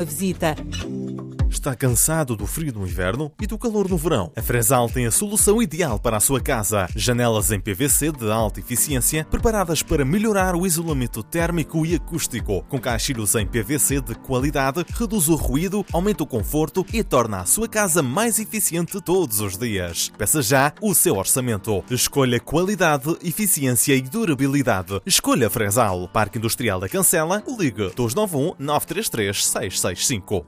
visita. Está cansado do frio no inverno e do calor no verão? A Fresal tem a solução ideal para a sua casa. Janelas em PVC de alta eficiência, preparadas para melhorar o isolamento térmico e acústico. Com caixilhos em PVC de qualidade, reduz o ruído, aumenta o conforto e torna a sua casa mais eficiente todos os dias. Peça já o seu orçamento. Escolha qualidade, eficiência e durabilidade. Escolha Fresal. Parque Industrial da Cancela. Ligue 291 933 665.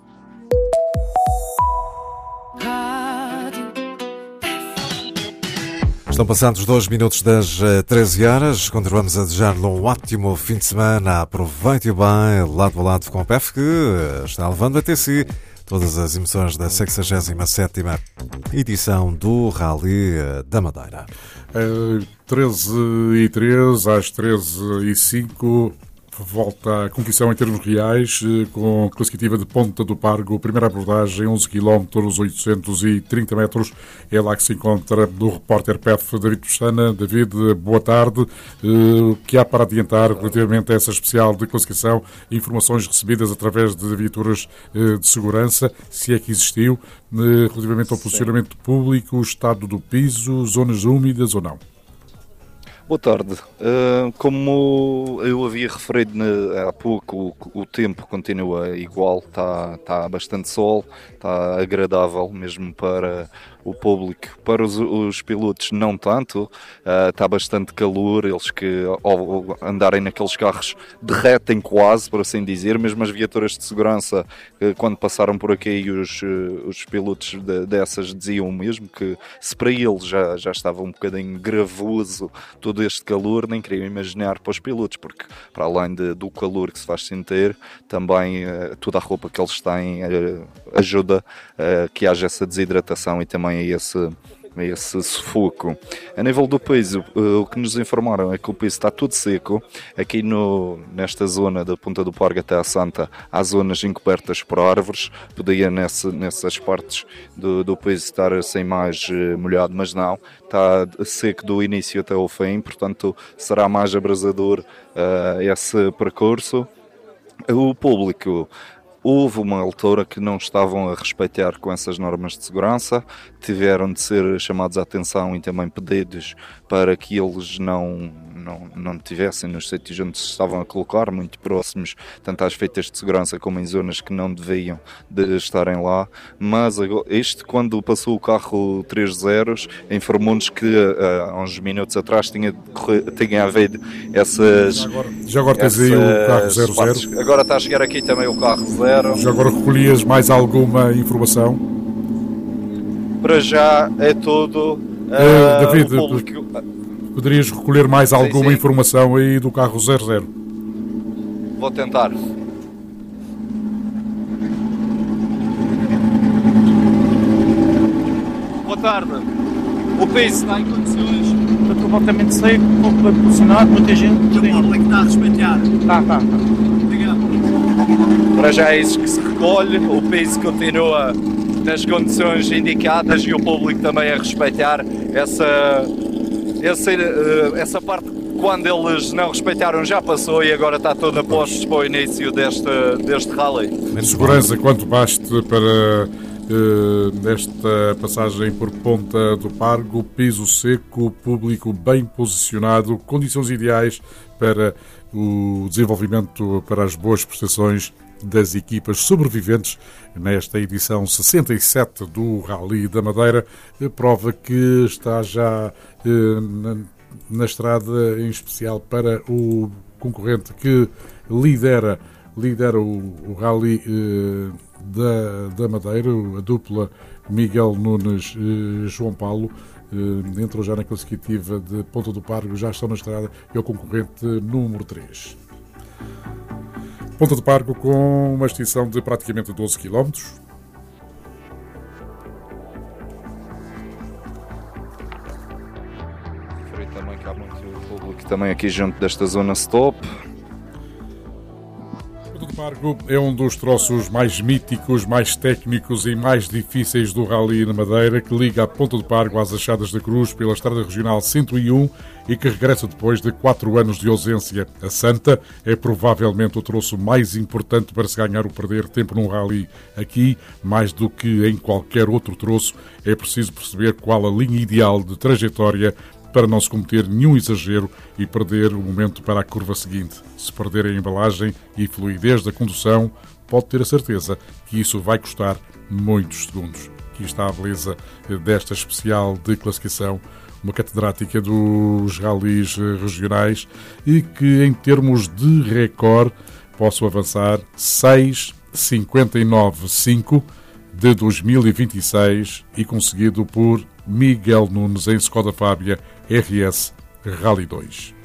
Estão passados 2 minutos das 13 horas. Continuamos a desejar-lhe um ótimo fim de semana. Aproveite bem, lado a lado com a PEF, que está levando até si todas as emoções da 67ª edição do Rally da Madeira. 13h03 às 13h05. Volta a competição em termos reais, com a classificativa de Ponta do Pargo. Primeira abordagem, 11 km, 830 metros. É lá que se encontra o repórter PEF David Pestana. David, boa tarde. O que há para adiantar relativamente a essa especial de classificação? Informações recebidas através de viaturas de segurança, se é que existiu, relativamente ao posicionamento público, estado do piso, zonas úmidas ou não? Boa tarde. Como eu havia referido há pouco, o tempo continua igual, está bastante sol, está agradável mesmo para o público. Para os pilotos não tanto, está bastante calor, eles que ao andarem naqueles carros derretem quase, por assim dizer, mesmo as viaturas de segurança, quando passaram por aqui, os pilotos dessas diziam mesmo que se para eles já estava um bocadinho gravoso todo este calor, nem queriam imaginar para os pilotos, porque para além do calor que se faz sentir, também toda a roupa que eles têm ajuda que haja essa desidratação e também a esse sufoco. A nível do piso, o que nos informaram é que o piso está tudo seco. Aqui nesta zona da Ponta do Pargo até à Santa, há zonas encobertas por árvores. Podia nessas partes do piso estar assim mais molhado, mas não. Está seco do início até ao fim, portanto será mais abrasador esse percurso. O público, houve uma altura que não estavam a respeitar com essas normas de segurança, tiveram de ser chamados à atenção e também pedidos para que eles não tivessem nos sítios onde se estavam a colocar, muito próximos, tanto às feitas de segurança como em zonas que não deviam de estarem lá. Mas quando passou o carro 3-0, informou-nos que há uns minutos atrás tinha havido essas... Já agora tens aí o carro 0-0. Agora está a chegar aqui também o carro 0. Já agora recolhias mais alguma informação? Para já é tudo. David, poderias recolher mais alguma informação aí do carro 00? Vou tentar. Boa tarde. O piso está em condições, está completamente seco, pouco bem posicionado, muita gente. O público está a respeitar. Está. Obrigado. Para já é isso que se recolhe, o piso continua nas condições indicadas e o público também a respeitar essa parte. Quando eles não respeitaram já passou e agora está tudo a postos para o início deste rally. Segurança quanto baste para nesta passagem por Ponta do Pargo, piso seco, público bem posicionado, condições ideais para o desenvolvimento, para as boas prestações das equipas sobreviventes nesta edição 67 do Rally da Madeira, prova que está já na estrada, em especial para o concorrente que lidera o Rally da Madeira, a dupla Miguel Nunes João Paulo. Entram já na classificativa de Ponta do Pargo, já estão na estrada, é o concorrente número 3. Ponta do Pargo com uma extensão de praticamente 12 km. Referi também que há muito público também aqui junto desta zona stop. Ponta do Pargo é um dos troços mais míticos, mais técnicos e mais difíceis do Rally na Madeira, que liga a Ponta do Pargo às Achadas da Cruz pela Estrada Regional 101 e que regressa depois de 4 anos de ausência. A Santa é provavelmente o troço mais importante para se ganhar ou perder tempo num Rally. Aqui, mais do que em qualquer outro troço, é preciso perceber qual a linha ideal de trajetória para não se cometer nenhum exagero e perder o momento para a curva seguinte. Se perder a embalagem e fluidez da condução, pode ter a certeza que isso vai custar muitos segundos. Aqui está a beleza desta especial de classificação, uma catedrática dos ralis regionais e que, em termos de recorde, posso avançar 6:59.5 de 2026 e conseguido por Miguel Nunes em Skoda Fábia RS Rally 2.